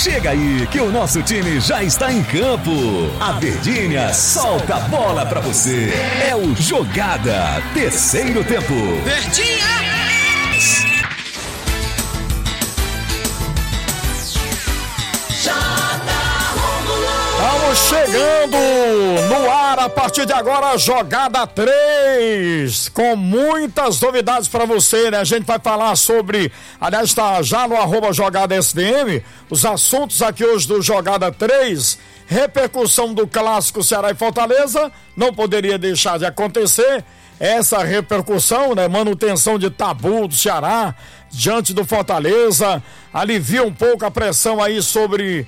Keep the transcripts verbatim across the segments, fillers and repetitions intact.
Chega aí que o nosso time já está em campo. A Verdinha solta a bola pra você. É o Jogada, terceiro tempo. Verdinha! Estamos chegando no ar a partir de agora, Jogada três, com muitas novidades para você, né? A gente vai falar sobre, aliás, está já no arroba Jogada S V M, os assuntos aqui hoje do Jogada três, repercussão do clássico Ceará e Fortaleza, não poderia deixar de acontecer, essa repercussão, né? Manutenção de tabu do Ceará diante do Fortaleza, alivia um pouco a pressão aí sobre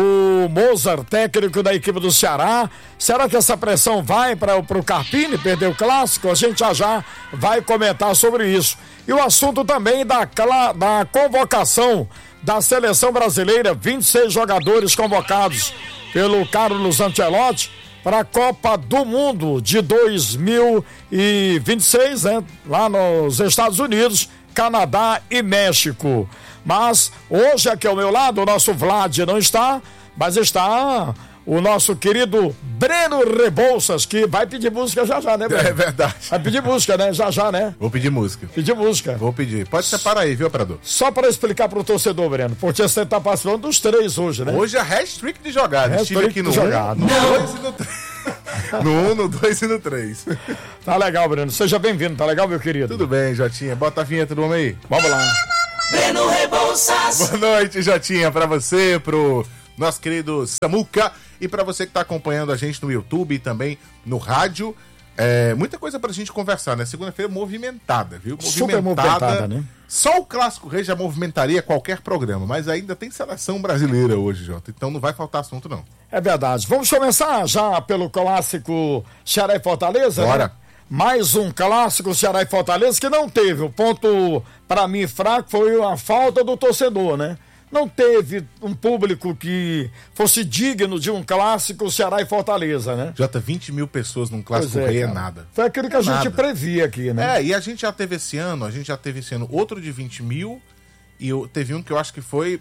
o Mozart, técnico da equipe do Ceará. Será que essa pressão vai para o Carpini perder o clássico? A gente já já vai comentar sobre isso. E o assunto também da, da convocação da seleção brasileira, vinte e seis jogadores convocados pelo Carlos Ancelotti para a Copa do Mundo de dois mil e vinte e seis, né? Lá nos Estados Unidos, Canadá e México. Mas hoje aqui ao meu lado o nosso Vlad não está, mas está o nosso querido Breno Rebouças, que vai pedir música já já, né, Breno? É verdade. Vai pedir música, né? Já já, né? Vou pedir música. Pedir música. Vou pedir. Pode separar aí, viu, operador? Só para explicar pro torcedor, Breno, porque você está participando dos três hoje, né? Hoje é hat-trick de jogada. Estive aqui no jogada. um, no dois e no três. No um, no dois e no três. Tá legal, Breno. Seja bem-vindo, tá legal, meu querido? Tudo bem, Jotinha. Bota a vinheta do homem aí. Vamos lá. Breno Rebouças. Boa noite, Jotinha, pra você, pro nosso querido Samuca e pra você que tá acompanhando a gente no YouTube e também no rádio. É, muita coisa pra gente conversar, né? Segunda-feira movimentada, viu? Super movimentada, né? Só o Clássico Rei já movimentaria qualquer programa, mas ainda tem seleção brasileira hoje, Jota. Então não vai faltar assunto, não. É verdade. Vamos começar já pelo clássico Ceará e Fortaleza? Bora. Né? Mais um clássico Ceará e Fortaleza que não teve. O ponto, para mim, fraco foi a falta do torcedor, né? Não teve um público que fosse digno de um clássico Ceará e Fortaleza, né? Jota, vinte mil pessoas num Clássico Pois é, Rei é cara. nada. Foi aquilo que É a gente nada. previa aqui, né? É, e a gente já teve esse ano, a gente já teve esse ano outro de vinte mil, e eu, teve um que eu acho que foi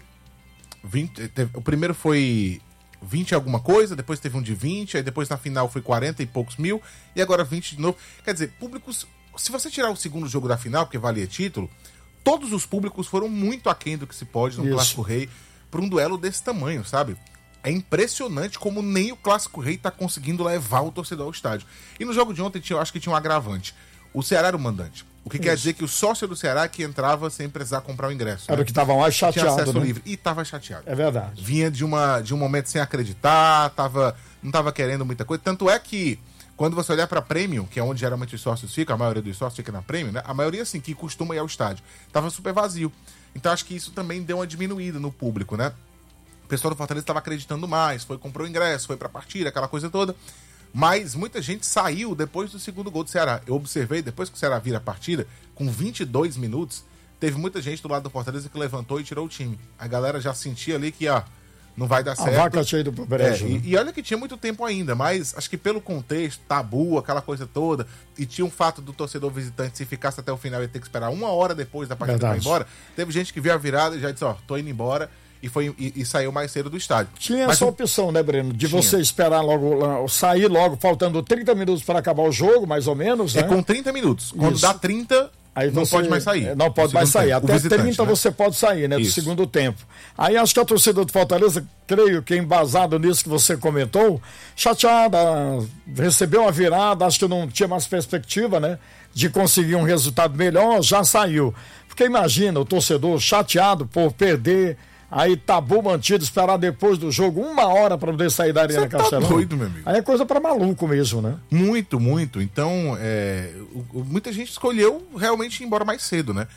vinte, teve, o primeiro foi vinte e alguma coisa, depois teve um de vinte, aí depois na final foi quarenta e poucos mil, e agora vinte de novo. Quer dizer, públicos, se você tirar o segundo jogo da final, porque valia título, todos os públicos foram muito aquém do que se pode no Isso. Clássico Rei para um duelo desse tamanho, sabe? É impressionante como nem o Clássico Rei tá conseguindo levar o torcedor ao estádio. E no jogo de ontem, tinha, eu acho que tinha um agravante. O Ceará era o mandante. O que Isso. quer dizer que o sócio do Ceará que entrava sem precisar comprar o ingresso. Era né? o que estava mais Tinha chateado, acesso né? livre. E tava chateado. É verdade. Vinha de, uma, de um momento sem acreditar, tava, não tava querendo muita coisa. Tanto é que, quando você olhar pra Premium, que é onde geralmente os sócios ficam, a maioria dos sócios fica na Premium, né? A maioria, assim, que costuma ir ao estádio, tava super vazio. Então acho que isso também deu uma diminuída no público, né? O pessoal do Fortaleza estava acreditando mais, foi, comprou ingresso, foi pra partida, aquela coisa toda. Mas muita gente saiu depois do segundo gol do Ceará. Eu observei, depois que o Ceará vira a partida, com vinte e dois minutos, teve muita gente do lado do Fortaleza que levantou e tirou o time. A galera já sentia ali que, ó, não vai dar A certo. vaca cheia do brejo. É, né? e, e olha que tinha muito tempo ainda, mas acho que pelo contexto, tabu, aquela coisa toda, e tinha um fato do torcedor visitante, se ficasse até o final, ia ter que esperar uma hora depois da partida pra ir Verdade. embora. Teve gente que viu a virada e já disse, ó, tô indo embora, e, foi, e, e saiu mais cedo do estádio. Tinha Mas essa o- opção, né, Breno? De Tinha. você esperar logo, lá, sair logo, faltando trinta minutos para acabar o jogo, mais ou menos, É né? com trinta minutos. Quando Isso. dá trinta, Aí não você- pode mais sair. Não pode No mais segundo sair. tempo. O Até visitante, trinta né? você pode sair, né? Do Isso. segundo tempo. Aí acho que a torcida do Fortaleza, creio que embasado nisso que você comentou, chateada, recebeu uma virada, acho que não tinha mais perspectiva, né? De conseguir um resultado melhor, já saiu. Porque imagina o torcedor chateado por perder, aí tabu mantido, esperar depois do jogo uma hora para poder sair da Arena Você tá Castelão. doido, meu amigo. Aí é coisa para maluco mesmo, né? Muito, muito. Então, é, o- o- muita gente escolheu realmente ir embora mais cedo, né?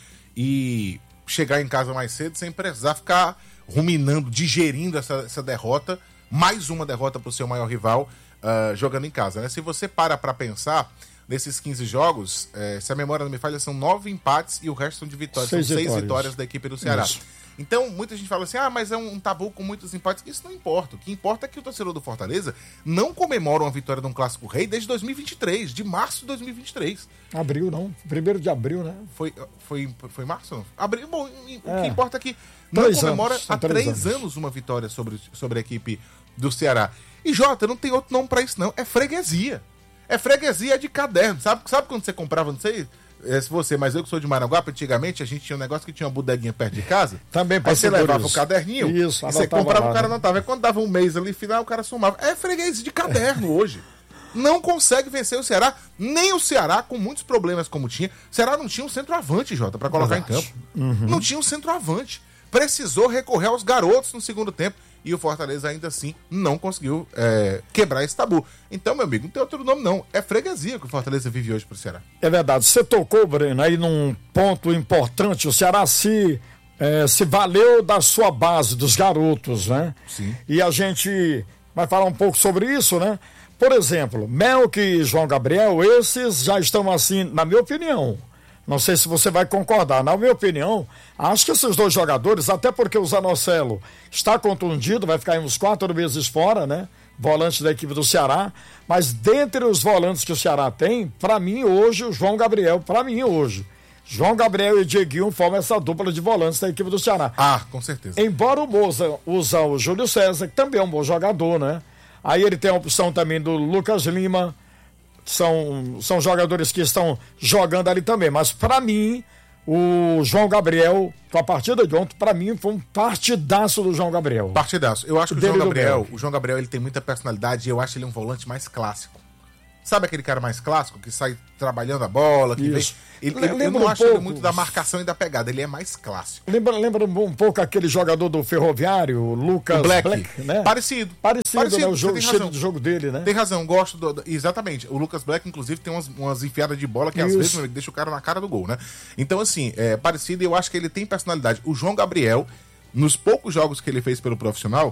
E chegar em casa mais cedo sem precisar ficar ruminando, digerindo essa, essa derrota, mais uma derrota pro seu maior rival, ah, jogando em casa, né? Se você para pra pensar, nesses quinze jogos, eh, se a memória não me falha, são nove empates e o resto são de vitórias. Seis são seis vitórias. vitórias da equipe do Ceará. Isso. Então, muita gente fala assim, ah, mas é um, um tabu com muitos empates. Isso não importa. O que importa é que o torcedor do Fortaleza não comemora uma vitória de um Clássico Rei desde dois mil e vinte e três, de março de dois mil e vinte e três. Abril, não. Primeiro de abril, né? Foi, foi, foi março? Não? Abril, bom, o É. que importa é que Não Três comemora anos, há são três três anos. anos uma vitória sobre, sobre a equipe do Ceará. E, Jota, não tem outro nome pra isso, não. É freguesia. É freguesia de caderno. Sabe, sabe quando você comprava, não sei é, se você, mas eu que sou de Maranguape, antigamente a gente tinha um negócio que tinha uma bodeguinha perto de casa. Também Aí passei você por levava isso. o caderninho Isso, e você anotava comprava, lá, o cara né? não tava. Aí quando dava um mês ali, final, o cara somava. É freguesia de caderno hoje. Não consegue vencer o Ceará, nem o Ceará, com muitos problemas como tinha. O Ceará não tinha um centroavante, Jota, pra colocar Verdade. em campo. Não tinha um centroavante. Precisou recorrer aos garotos no segundo tempo. E o Fortaleza ainda assim não conseguiu é, quebrar esse tabu. Então, meu amigo, não tem outro nome não. É freguesia que o Fortaleza vive hoje pro Ceará. É verdade. Você tocou, Breno, aí num ponto importante. O Ceará se, é, se valeu da sua base, dos garotos, né? Sim. E a gente vai falar um pouco sobre isso, né? Por exemplo, Melk e João Gabriel, esses já estão assim, na minha opinião. Não sei se você vai concordar. Na minha opinião, acho que esses dois jogadores, até porque o Zanocelo está contundido, vai ficar uns quatro meses fora, né? Volante da equipe do Ceará. Mas dentre os volantes que o Ceará tem, para mim hoje, o João Gabriel, para mim hoje, João Gabriel e Dieguinho formam essa dupla de volantes da equipe do Ceará. Ah, com certeza. Embora o Moza usa o Júlio César, que também é um bom jogador, né? Aí ele tem a opção também do Lucas Lima. São, são jogadores que estão jogando ali também. Mas, para mim, o João Gabriel, com a partida de ontem, para mim, foi um partidaço do João Gabriel. Partidaço. Eu acho que o Dele João do Gabriel, Melk. o João Gabriel, ele tem muita personalidade e eu acho ele um volante mais clássico. Sabe aquele cara mais clássico que sai trabalhando a bola, que vem... Isso. Ele, Le- ele- eu lembra não um acho ele pouco- muito da marcação e da pegada, ele é mais clássico. Lembra, lembra um pouco aquele jogador do Ferroviário, o Lucas O Black, né? parecido. Parecido, né? O você jogo, tem estilo razão. de jogo dele, né? Tem razão, gosto do, do- exatamente. O Lucas Black, inclusive, tem umas, umas enfiadas de bola que às Isso. vezes, meu amigo, deixa o cara na cara do gol, né? Então, assim, é parecido e eu acho que ele tem personalidade. O João Gabriel, nos poucos jogos que ele fez pelo profissional,